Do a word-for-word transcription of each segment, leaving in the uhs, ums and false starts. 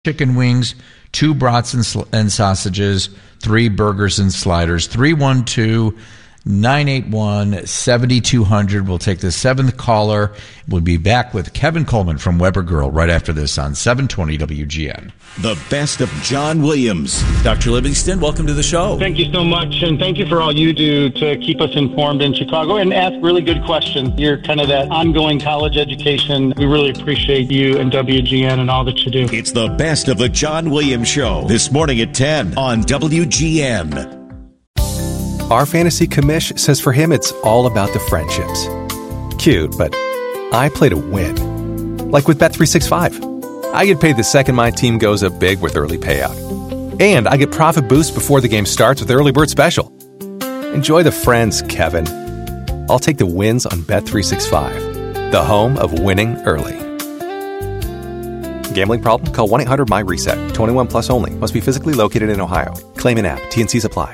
chicken wings, two brats and, sl- and sausages, three burgers and sliders. three one two, nine eight one, seven two zero zero. We'll take the seventh caller. We'll be back with Kevin Coleman from Weber Grill right after this on seven twenty W G N. The best of John Williams. Doctor Livingston, welcome to the show. Thank you so much, and thank you for all you do to keep us informed in Chicago and ask really good questions. You're kind of that ongoing college education. We really appreciate you and W G N and all that you do. It's the best of the John Williams Show this morning at ten on W G N. Our fantasy commish says for him it's all about the friendships. Cute, but I play to win. Like with Bet three sixty-five. I get paid the second my team goes up big with early payout. And I get profit boost before the game starts with early bird special. Enjoy the friends, Kevin. I'll take the wins on Bet three sixty-five, the home of winning early. Gambling problem? Call one eight hundred M Y reset. twenty-one plus only. Must be physically located in Ohio. Claim in app. T and C's apply.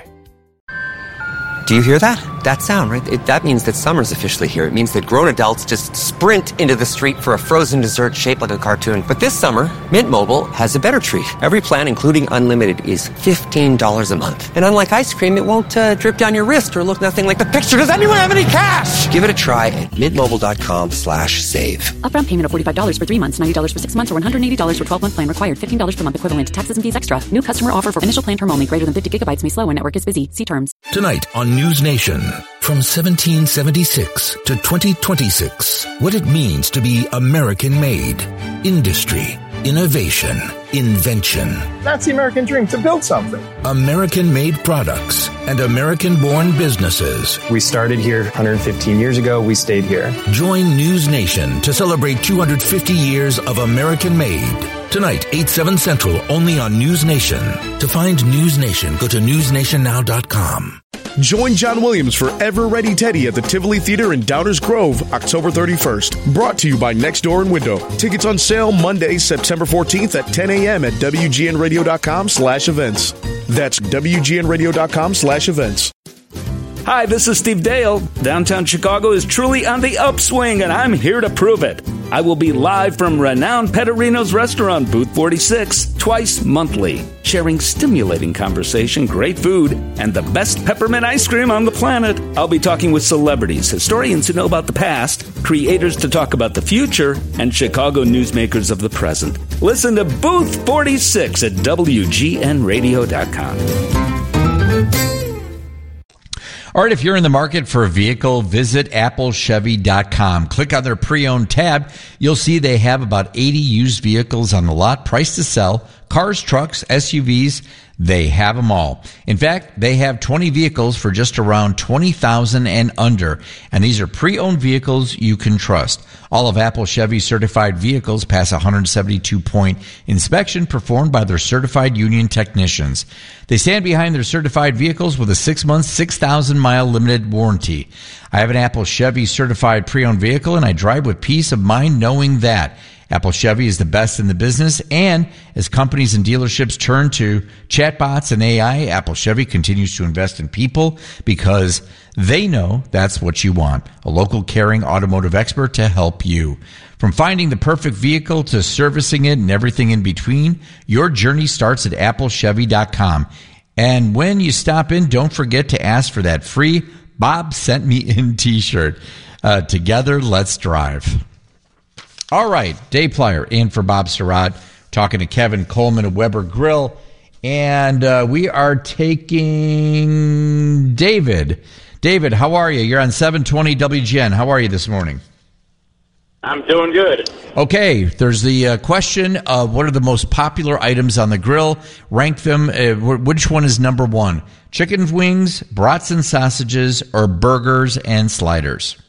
Do you hear that? That sound, right? It, that means that summer's officially here. It means that grown adults just sprint into the street for a frozen dessert shaped like a cartoon. But this summer, Mint Mobile has a better treat. Every plan, including unlimited, is fifteen dollars a month. And unlike ice cream, it won't uh, drip down your wrist or look nothing like the picture. Does anyone have any cash? Give it a try at mintmobile.com slash save. Upfront payment of forty-five dollars for three months, ninety dollars for six months, or one hundred eighty dollars for twelve-month plan required. fifteen dollars per month equivalent. Taxes and fees extra. New customer offer for initial plan term only. Greater than fifty gigabytes may slow when network is busy. See terms. Tonight on News Nation, from seventeen seventy-six to twenty twenty-six, what it means to be American-made. Industry, innovation, invention. That's the American dream, to build something. American-made products and American-born businesses. We started here one hundred fifteen years ago. We stayed here. Join News Nation to celebrate two hundred fifty years of American-made. Tonight, eight, seven Central, only on News Nation. To find News Nation, go to news nation now dot com. Join John Williams for Ever Ready Teddy at the Tivoli Theater in Downers Grove, October thirty-first. Brought to you by Next Door and Window. Tickets on sale Monday, September fourteenth at ten a.m. at W G N radio dot com slash events. That's W G N radio dot com slash events. Hi, this is Steve Dale. Downtown Chicago is truly on the upswing, and I'm here to prove it. I will be live from renowned Petterino's restaurant, Booth forty-six, twice monthly, sharing stimulating conversation, great food, and the best peppermint ice cream on the planet. I'll be talking with celebrities, historians who know about the past, creators to talk about the future, and Chicago newsmakers of the present. Listen to Booth forty-six at W G N radio dot com. All right, if you're in the market for a vehicle, visit apple chevy dot com. Click on their pre-owned tab. You'll see they have about eighty used vehicles on the lot, priced to sell. Cars, trucks, S U Vs, they have them all. In fact, they have twenty vehicles for just around twenty thousand dollars and under. And these are pre-owned vehicles you can trust. All of Apple Chevy certified vehicles pass a one hundred seventy-two point inspection performed by their certified union technicians. They stand behind their certified vehicles with a six-month, six thousand mile limited warranty. I have an Apple Chevy certified pre-owned vehicle, and I drive with peace of mind knowing that Apple Chevy is the best in the business, and as companies and dealerships turn to chatbots and A I, Apple Chevy continues to invest in people because they know that's what you want. A local caring automotive expert to help you. From finding the perfect vehicle to servicing it and everything in between, your journey starts at apple chevy dot com. And when you stop in, don't forget to ask for that free Bob Sent Me In t-shirt. Uh, together, let's drive. All right, Dave Plyer in for Bob Surratt, talking to Kevin Coleman of Weber Grill. And uh, we are taking David. David, how are you? You're on seven twenty W G N. How are you this morning? I'm doing good. Okay, there's the uh, question of what are the most popular items on the grill. Rank them. Uh, which one is number one? Chicken wings, brats and sausages, or burgers and sliders?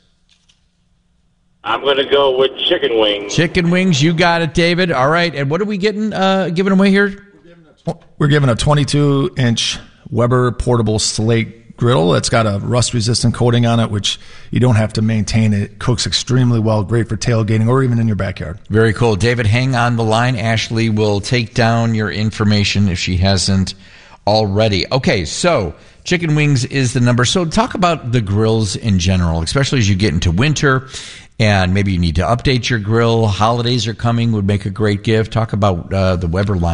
I'm going to go with chicken wings. Chicken wings, you got it, David. All right, and what are we getting uh, giving away here? We're giving a twenty-two inch Weber portable slate griddle. It's got a rust-resistant coating on it, which you don't have to maintain. It cooks extremely well, great for tailgating or even in your backyard. Very cool. David, hang on the line. Ashley will take down your information if she hasn't already. Okay, so chicken wings is the number. So talk about the grills in general, especially as you get into winter. And maybe you need to update your grill. Holidays are coming, would make a great gift. Talk about uh, the Weber line.